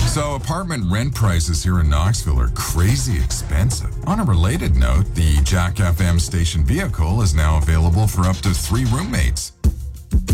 So apartment rent prices here in Knoxville are crazy expensive. On a related note, the Jack FM station vehicle is now available for up to 3 roommates.